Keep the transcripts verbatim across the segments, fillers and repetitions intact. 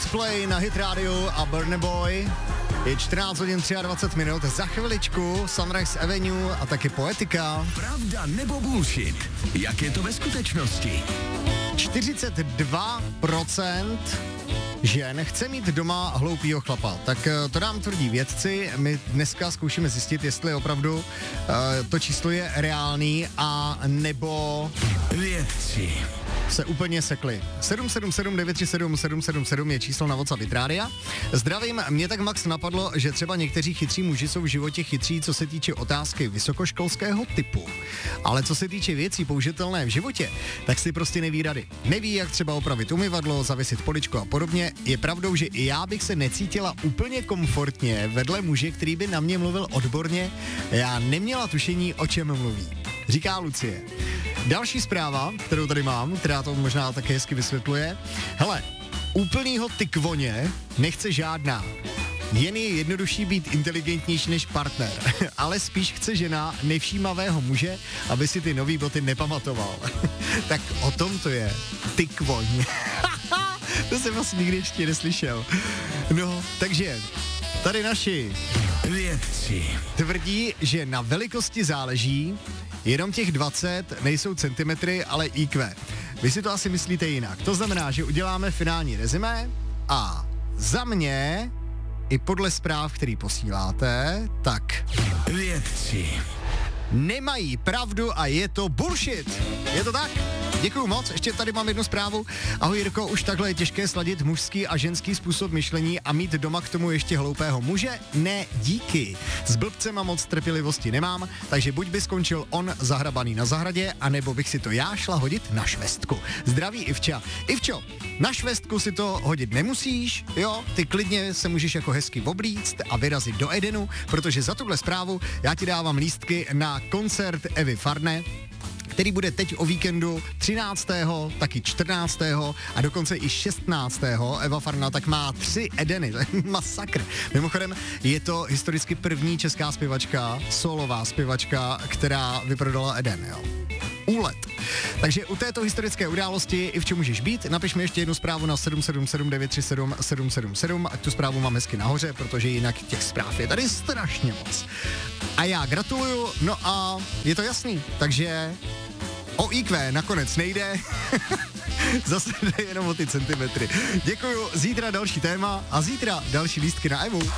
Coldplay na Hit Radio a Burna Boy. Je čtrnáct hodin dvacet tři minut, za chviličku Sunrise Avenue a taky Poetika. Pravda nebo bullshit? Jak je to ve skutečnosti? čtyřicet dva procent žen chce mít doma hloupýho chlapa. Tak to nám tvrdí vědci. My dneska zkoušíme zjistit, jestli opravdu uh, to číslo je reálný a nebo vědci se úplně sekli. sedm sedm sedm devět tři sedm sedm sedm sedm je číslo na WhatsApp Hit Rádia. Zdravím, mě tak Max napadlo, že třeba někteří chytří muži jsou v životě chytří, co se týče otázky vysokoškolského typu. Ale co se týče věcí použitelné v životě, tak si prostě neví rady. Neví, jak třeba opravit umyvadlo, zavěsit poličku a podobně. Je pravdou, že i já bych se necítila úplně komfortně vedle muže, který by na mě mluvil odborně. Já neměla tušení, o čem mluví. Říká Lucie. Další zpráva, kterou tady mám, která to možná také hezky vysvětluje. Hele, úplnýho tykvoně nechce žádná. Jen je jednodušší být inteligentnější než partner, ale spíš chce žena nevšímavého muže, aby si ty nový boty nepamatoval. Tak o tom to je. Tykvoň. To jsem vlastně nikdy ještě neslyšel. No, takže tady naši vědci tvrdí, že na velikosti záleží, jenom těch dvacet nejsou centimetry, ale í kvé. Vy si to asi myslíte jinak. To znamená, že uděláme finální rezumé a za mě, i podle zpráv, který posíláte, tak vědci nemají pravdu a je to bullshit. Je to tak? Děkuju moc, ještě tady mám jednu zprávu. Ahoj Jirko, už takhle je těžké sladit mužský a ženský způsob myšlení a mít doma k tomu ještě hloupého muže? Ne, díky. S blbcema moc trpělivosti nemám, takže buď by skončil on zahrabaný na zahradě, anebo bych si to já šla hodit na švestku. Zdraví Ivča. Ivčo, na švestku si to hodit nemusíš, jo? Ty klidně se můžeš jako hezky oblíct a vyrazit do Edenu, protože za tuhle zprávu já ti dávám lístky na koncert Evy Farné, který bude teď o víkendu třináctého, taky čtrnáctého a dokonce i šestnáctého Eva Farna tak má tři Edeny, to je masakr. Mimochodem je to historicky první česká zpěvačka, solová zpěvačka, která vyprodala Eden, jo. Úlet. Takže u této historické události i v čem můžeš být, napiš mi ještě jednu zprávu na sedm sedm sedm devět tři sedm sedm sedm sedm, ať tu zprávu mám hezky nahoře, protože jinak těch zpráv je tady strašně moc. A já gratuluju, no a je to jasný, takže o í kvé nakonec nejde, zase jde jenom o ty centimetry. Děkuju, zítra další téma a zítra další lístky na Evu.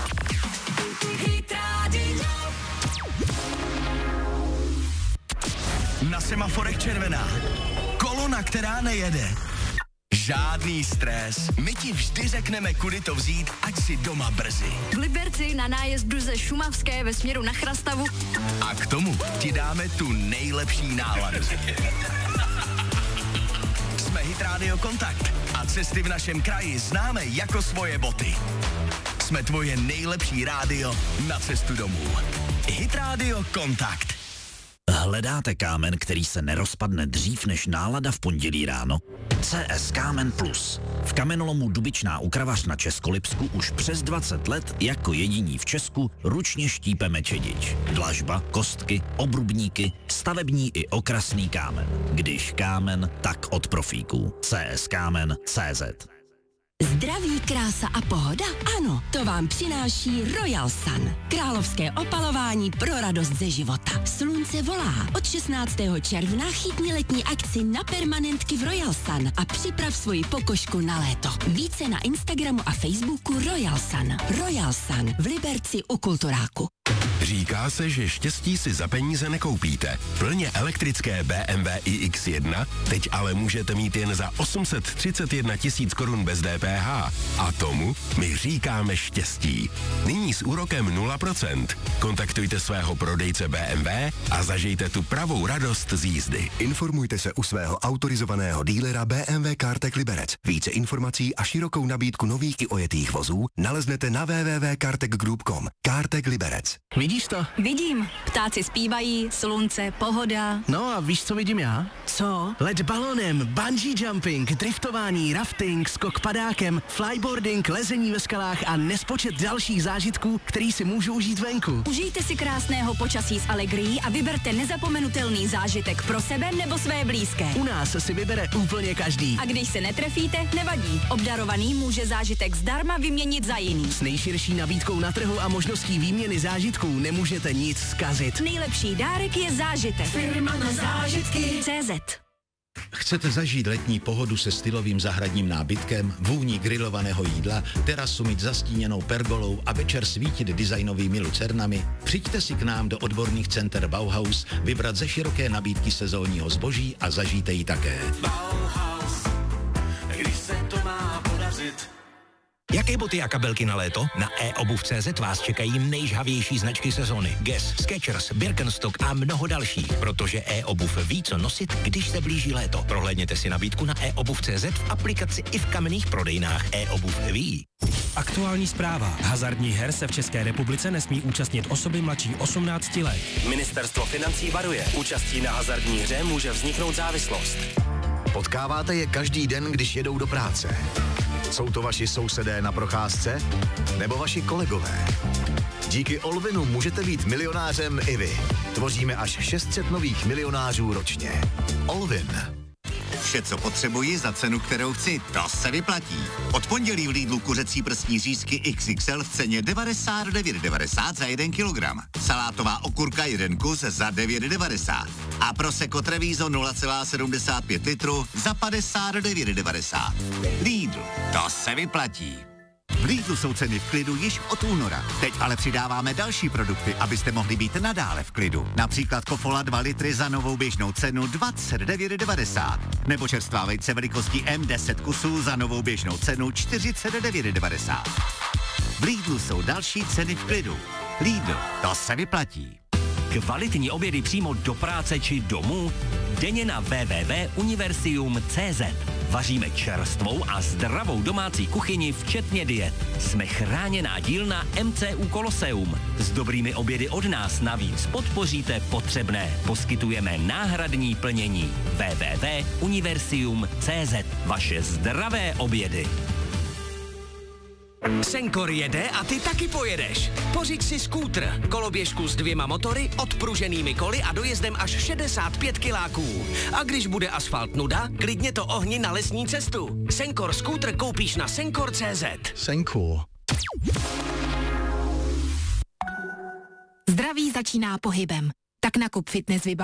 Na semaforech červená. Kolona, která nejede. Žádný stres. My ti vždy řekneme, kudy to vzít, ať si doma brzy. V Liberci na nájezdu ze Šumavské ve směru na Chrastavu. A k tomu ti dáme tu nejlepší náladu. Jsme Hit Radio Kontakt a cesty v našem kraji známe jako svoje boty. Jsme tvoje nejlepší rádio na cestu domů. Hit Radio Kontakt. Hledáte kámen, který se nerozpadne dřív než nálada v pondělí ráno? C S Kámen Plus. V kamenolomu Dubičná u Kravař na Českolipsku už přes dvacet let jako jediní v Česku ručně štípeme čedič. Dlažba, kostky, obrubníky, stavební i okrasný kámen. Když kámen, tak od profíků. C S Kámen tečka cé zet. Zdraví, krása a pohoda? Ano, to vám přináší Royal Sun. Královské opalování pro radost ze života. Slunce volá. Od šestnáctého června chytni letní akci na permanentky v Royal Sun a připrav svoji pokožku na léto. Více na Instagramu a Facebooku Royal Sun. Royal Sun v Liberci u Kulturáku. Říká se, že štěstí si za peníze nekoupíte. Plně elektrické bé em vé i iks jedna teď ale můžete mít jen za osm set třicet jedna tisíc korun bez dé pé há. A tomu my říkáme štěstí. Nyní s úrokem nula procent. Kontaktujte svého prodejce bé em vé a zažijte tu pravou radost z jízdy. Informujte se u svého autorizovaného dílera bé em vé CarTech Liberec. Více informací a širokou nabídku nových i ojetých vozů naleznete na w w w tečka cartech group tečka com. CarTech Liberec. Vidíš vidíš to? Vidím. Ptáci zpívají, slunce, pohoda. No a víš, co vidím já? Co? Let balonem, bungee jumping, driftování, rafting, skok padákem, flyboarding, lezení ve skalách a nespočet dalších zážitků, který si můžu užít venku. Užijte si krásného počasí s Allegrií a vyberte nezapomenutelný zážitek pro sebe nebo své blízké. U nás si vybere úplně každý. A když se netrefíte, nevadí. Obdarovaný může zážitek zdarma vyměnit za jiný. S nejširší nabídkou na trhu a možností výměny zážitků nemůžete nic zkazit. Nejlepší dárek je zážitek. Firma na zážitky. C Z. Chcete zažít letní pohodu se stylovým zahradním nábytkem, vůní grilovaného jídla, terasu mít zastíněnou pergolou a večer svítit designovými lucernami? Přijďte si k nám do odborných center Bauhaus, vybrat ze široké nabídky sezónního zboží a zažijte ji také. Bauhaus, když se to má podařit. Jaké boty a kabelky na léto? Na e obuv tečka cé zet vás čekají nejžhavější značky sezóny. Guess, Skechers, Birkenstock a mnoho dalších. Protože e-obuv ví, co nosit, když se blíží léto. Prohlédněte si nabídku na e obuv tečka cé zet v aplikaci i v kamenných prodejnách e-obuv ví. Aktuální zpráva. Hazardních her se v České republice nesmí účastnit osoby mladší osmnácti let. Ministerstvo financí varuje. Účastí na hazardní hře může vzniknout závislost. Potkáváte je každý den, když jedou do práce. Jsou to vaši sousedé na procházce? Nebo vaši kolegové? Díky Olvinu můžete být milionářem i vy. Tvoříme až šest set nových milionářů ročně. Olvin. Vše, co potřebuji za cenu, kterou chci, to se vyplatí. Od pondělí v Lidlu kuřecí prsní řízky iks iks el v ceně devadesát devět devadesát za jeden kilogram. Salátová okurka jeden kus za devět devadesát. A Prosecco Treviso nula celá sedmdesát pět litru za padesát devět devadesát. Lidl, to se vyplatí. V Lidlu jsou ceny v klidu již od února. Teď ale přidáváme další produkty, abyste mohli být nadále v klidu. Například Kofola dva litry za novou běžnou cenu dvacet devět devadesát. Nebo čerstvá vejce velikosti M deset kusů za novou běžnou cenu čtyřicet devět devadesát. V Lidlu jsou další ceny v klidu. Lidl, to se vyplatí. Kvalitní obědy přímo do práce či domů? Denně na w w w tečka universium tečka cé zet. Vaříme čerstvou a zdravou domácí kuchyni, včetně diet. Jsme chráněná dílna M C U Koloseum. S dobrými obědy od nás navíc podpoříte potřebné. Poskytujeme náhradní plnění. w w w tečka universium tečka cé zet. Vaše zdravé obědy. Senkor jede a ty taky pojedeš. Pořiď si skútr, koloběžku s dvěma motory, odpruženými koly a dojezdem až šedesát pět kiláků. A když bude asfalt nuda, klidně to ohni na lesní cestu. Senkor skútr koupíš na senkor tečka cé zet. Senkor. Zdraví začíná pohybem. Tak nakup fitness vybavení